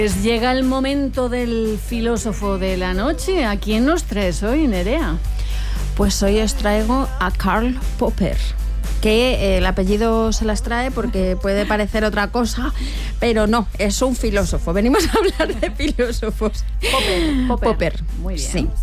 Pues llega el momento del filósofo de la noche. ¿A quién nos traes hoy, Nerea? Pues hoy os traigo a Karl Popper, que el apellido se las trae porque puede parecer otra cosa, pero no, es un filósofo. Venimos a hablar de filósofos. Popper. Muy bien. Sí.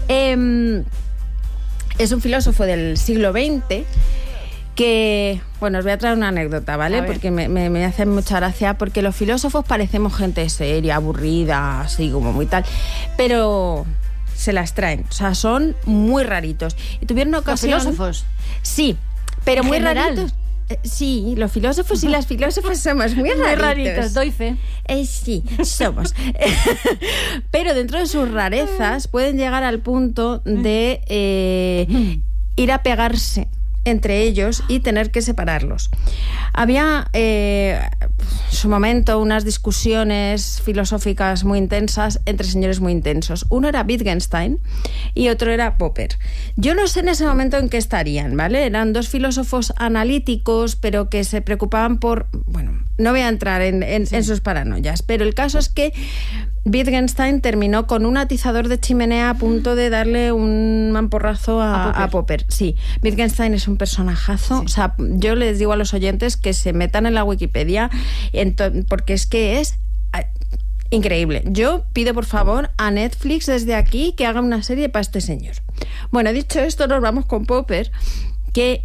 Es un filósofo del siglo XX que, bueno, os voy a traer una anécdota, ¿vale? Porque me hace mucha gracia, porque los filósofos parecemos gente seria, aburrida, así como muy tal, pero se las traen, o sea, son muy raritos. Y tuvieron ocasión... ¿Los filósofos? Sí, pero muy general. raritos. Sí, los filósofos y las filósofas somos muy raritos. Muy raritos, doy fe. Sí, somos. Pero dentro de sus rarezas pueden llegar al punto de ir a pegarse entre ellos y tener que separarlos. Había en su momento unas discusiones filosóficas muy intensas entre señores muy intensos. Uno era Wittgenstein y otro era Popper. Yo no sé en ese momento en qué estarían, ¿vale? Eran dos filósofos analíticos, pero que se preocupaban por... Bueno, no voy a entrar en sus paranoias, pero el caso es que Wittgenstein terminó con un atizador de chimenea a punto de darle un mamporrazo a Popper. Sí, Wittgenstein es un personajazo. Sí. O sea, yo les digo a los oyentes que se metan en la Wikipedia porque es que es increíble. Yo pido por favor a Netflix desde aquí que haga una serie para este señor. Bueno, dicho esto, nos vamos con Popper, que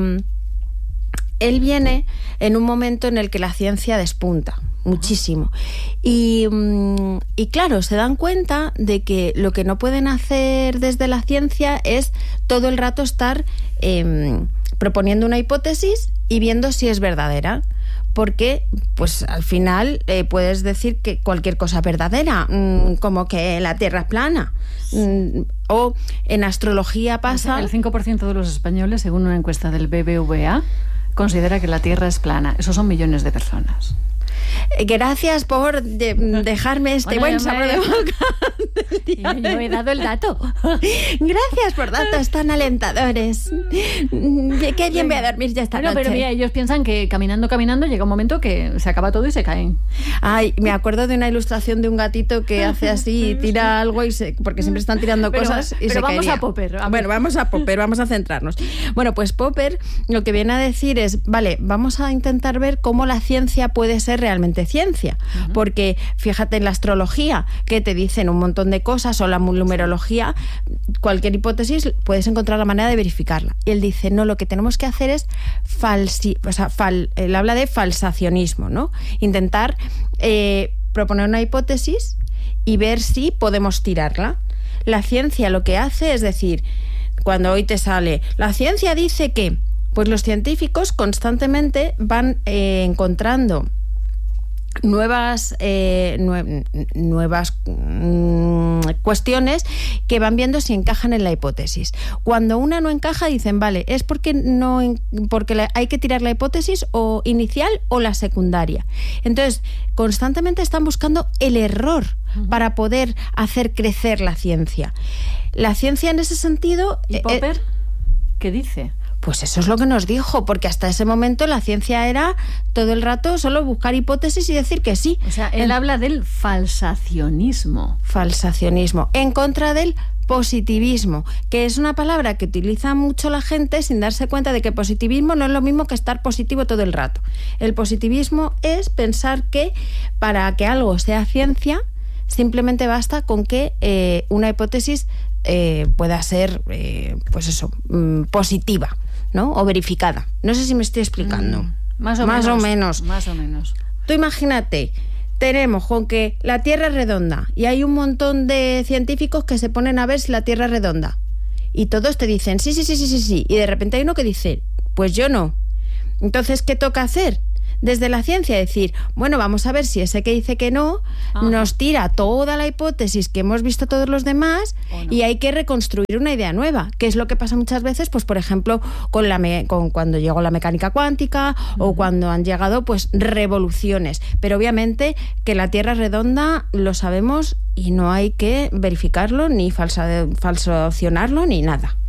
él viene en un momento en el que la ciencia despunta muchísimo. Y claro, se dan cuenta de que lo que no pueden hacer desde la ciencia es todo el rato estar proponiendo una hipótesis y viendo si es verdadera. Porque, pues al final puedes decir que cualquier cosa es verdadera, como que la Tierra es plana. O en astrología pasa... El 5% de los españoles, según una encuesta del BBVA, considera que la Tierra es plana. Esos son millones de personas. Gracias por dejarme este buen sabor de boca. Yo he dado el dato. Gracias por datos tan alentadores. Qué bien voy a dormir ya esta noche. Pero mira, ellos piensan que caminando llega un momento que se acaba todo y se caen. Ay, me acuerdo de una ilustración de un gatito que hace así y tira algo porque siempre están tirando cosas y se vamos caería. a Popper. Bueno, vamos a Popper, vamos a centrarnos. Bueno, pues Popper lo que viene a decir es, vale, vamos a intentar ver cómo la ciencia puede ser realmente ciencia, porque fíjate en la astrología que te dicen un montón de cosas, o la numerología, cualquier hipótesis puedes encontrar la manera de verificarla. Y él dice, no, lo que tenemos que hacer es él habla de falsacionismo, ¿no? Intentar proponer una hipótesis y ver si podemos tirarla. La ciencia lo que hace es decir, cuando hoy te sale, la ciencia dice que, pues los científicos constantemente van encontrando nuevas cuestiones que van viendo si encajan en la hipótesis. Cuando una no encaja dicen, vale, es porque hay que tirar la hipótesis o inicial o la secundaria. Entonces, constantemente están buscando el error para poder hacer crecer la ciencia. La ciencia en ese sentido... ¿Y Popper qué dice? Pues eso es lo que nos dijo, porque hasta ese momento la ciencia era todo el rato solo buscar hipótesis y decir que sí. O sea, él habla del falsacionismo. Falsacionismo, en contra del positivismo, que es una palabra que utiliza mucho la gente sin darse cuenta de que positivismo no es lo mismo que estar positivo todo el rato. El positivismo es pensar que para que algo sea ciencia, simplemente basta con que una hipótesis pueda ser, positiva, ¿no? O verificada. No sé si me estoy explicando. Más o menos. Tú imagínate, tenemos con que la Tierra es redonda y hay un montón de científicos que se ponen a ver si la Tierra es redonda. Y todos te dicen, sí. Y de repente hay uno que dice, pues yo no. Entonces, ¿qué toca hacer? Desde la ciencia decir, bueno, vamos a ver si ese que dice que no nos tira toda la hipótesis que hemos visto todos los demás y hay que reconstruir una idea nueva, que es lo que pasa muchas veces, pues por ejemplo, con cuando llegó la mecánica cuántica o cuando han llegado pues revoluciones. Pero obviamente que la Tierra es redonda lo sabemos y no hay que verificarlo ni falsacionarlo ni nada.